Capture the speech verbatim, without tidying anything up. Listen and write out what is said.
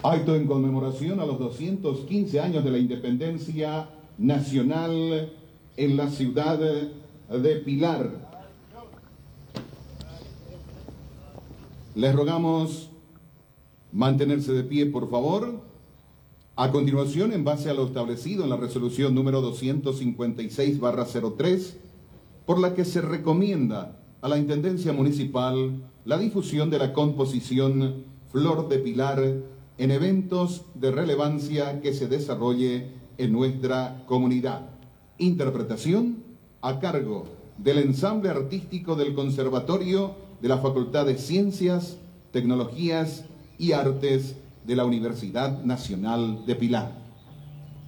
Acto en conmemoración a los doscientos quince años de la independencia nacional en la ciudad de Pilar. Les rogamos mantenerse de pie, por favor. A continuación, en base a lo establecido en la resolución número doscientos cincuenta y seis barra cero tres, por la que se recomienda a la Intendencia Municipal la difusión de la composición Flor de Pilar en eventos de relevancia que se desarrolle en nuestra comunidad. Interpretación a cargo del ensamble artístico del Conservatorio de la Facultad de Ciencias, Tecnologías y Artes de la Universidad Nacional de Pilar.